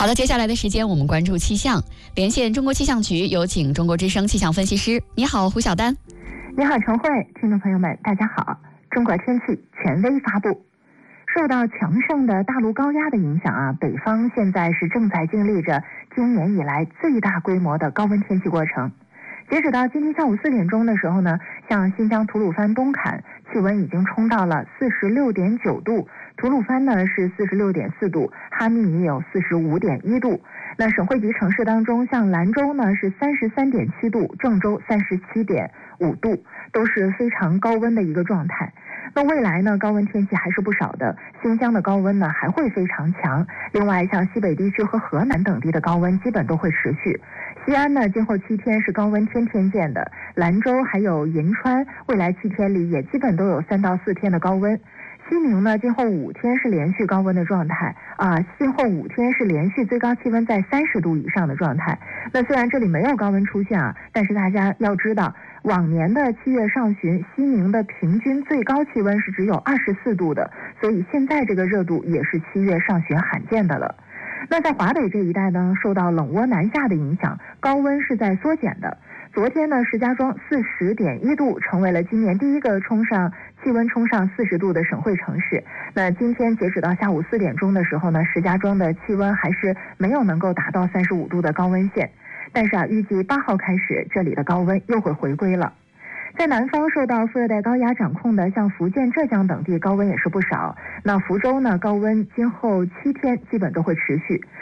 好的，接下来的时间我们关注气象，连线中国气象局，有请中国之声气象分析师。你好，胡晓丹。 你好，陈慧，听众朋友们，大家好。中国天气权威发布，受到强盛的大陆高压的影响北方现在是正在经历着今年以来最大规模的高温天气过程。截止到今天下午4点钟的时候呢，像新疆吐鲁番东坎气温已经冲到了46.9度，吐鲁番呢是46.4度，哈密也有45.1度。那省会级城市当中，像兰州呢是33.7度，郑州37.5度，都是非常高温的一个状态。那未来呢，高温天气还是不少的，新疆的高温呢还会非常强。另外，像西北地区和河南等地的高温基本都会持续。西安呢，今后7天是高温天天见的，兰州还有银川，未来7天里也基本都有3到4天的高温。西宁呢，今后5天是连续高温的状态今后5天是连续最高气温在30度以上的状态。那虽然这里没有高温出现但是大家要知道，往年的7月上旬，西宁的平均最高气温是只有24度的，所以现在这个热度也是7月上旬罕见的了。那在华北这一带呢，受到冷涡南下的影响，高温是在缩减的。昨天呢，石家庄40.1度，成为了今年第一个气温冲上40度的省会城市。那今天截止到下午4点钟的时候呢，石家庄的气温还是没有能够达到35度的高温线。但是预计8号开始，这里的高温又会回归了。在南方受到副热带高压掌控的，像福建、浙江等地高温也是不少。那福州呢，高温今后7天基本都会持续。